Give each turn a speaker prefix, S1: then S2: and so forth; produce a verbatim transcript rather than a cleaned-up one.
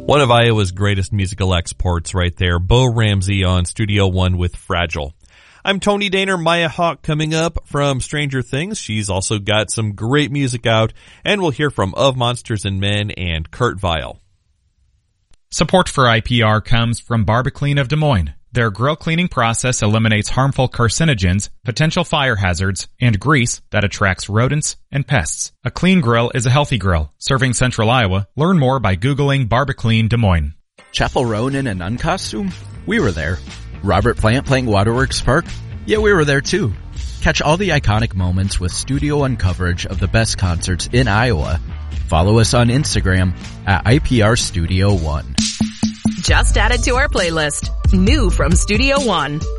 S1: One of Iowa's greatest musical exports right there, Bo Ramsey on Studio One with Fragile. I'm Tony Daner. Maya Hawke coming up from Stranger Things. She's also got some great music out, and we'll hear from Of Monsters and Men and Kurt Vile.
S2: Support for I P R comes from Barbaclean of Des Moines. Their grill cleaning process eliminates harmful carcinogens, potential fire hazards, and grease that attracts rodents and pests. A clean grill is a healthy grill. Serving Central Iowa. Learn more by Googling Barbaclean Des Moines.
S3: Chapel Roan in a nun costume? We were there. Robert Plant playing Waterworks Park? Yeah, we were there too. Catch all the iconic moments with Studio One coverage of the best concerts in Iowa. Follow us on Instagram at I P R Studio One.
S4: Just added to our playlist. New from Studio One.